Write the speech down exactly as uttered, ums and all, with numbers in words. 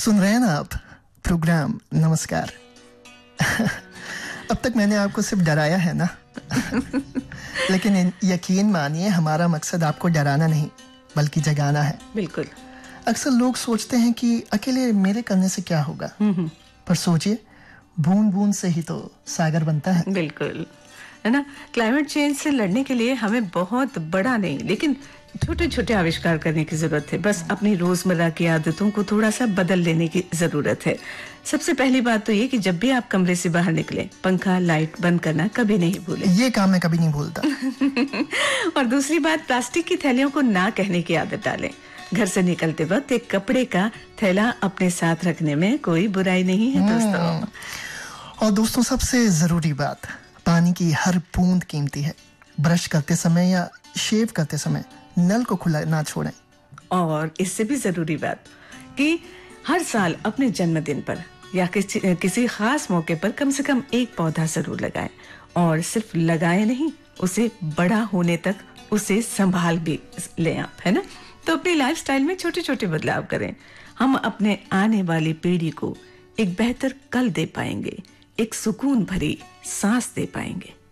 सुन रहे हैं ना आप प्रोग्राम नमस्कार। अब तक मैंने आपको सिर्फ डराया है ना। लेकिन यकीन मानिए हमारा मकसद आपको डराना नहीं बल्कि जगाना है। बिल्कुल। अक्सर लोग सोचते हैं कि अकेले मेरे करने से क्या होगा, पर सोचिए बूंद बूंद से ही तो सागर बनता है। बिल्कुल है ना। क्लाइमेट चेंज से लड़ने के लिए हमें बहुत बड़ा नहीं लेकिन छोटे छोटे आविष्कार करने की जरूरत है। बस अपनी रोजमर्रा की आदतों को थोड़ा सा बदल लेने की जरूरत है। सबसे पहली बात तो ये कि जब भी आप कमरे से बाहर निकले पंखा लाइट बंद करना कभी नहीं भूलें। ये काम मैं कभी नहीं भूलता। और दूसरी बात, प्लास्टिक की थैलियों को ना कहने की आदत डालें। घर से निकलते वक्त एक कपड़े का थैला अपने साथ रखने में कोई बुराई नहीं है दोस्तों। और दोस्तों सबसे जरूरी बात, पानी की हर बूंद कीमती है। ब्रश करते समय या शेव करते समय नल को खुला ना छोड़ें। और इससे भी जरूरी बात कि हर साल अपने जन्मदिन पर या किसी किसी खास मौके पर कम से कम एक पौधा जरूर लगाएं। और सिर्फ लगाएं नहीं, उसे बड़ा होने तक उसे संभाल भी लें आप, है ना। तो अपनी लाइफस्टाइल में छोटे छोटे बदलाव करें। हम अपने आने वाली पीढ़ी को एक बेहतर कल दे पाएंगे, एक सुकून भरी सांस दे पाएंगे।